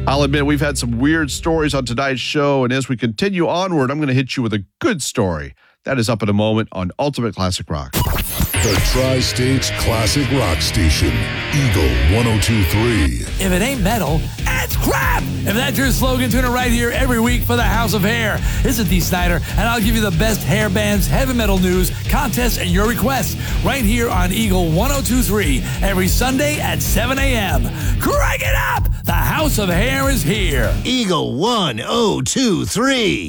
I'll admit we've had some weird stories on tonight's show, and as we continue onward, I'm going to hit you with a good story. That is up in a moment on Ultimate Classic Rock. The Tri-States Classic Rock Station, Eagle 102.3. If it ain't metal, it's crap! If that's your slogan, tune it right here every week for the House of Hair. This is Dee Snider, and I'll give you the best hair bands, heavy metal news, contests, and your requests right here on Eagle 102.3 every Sunday at 7 a.m. Crank it up! The House of Hair is here. Eagle 102.3.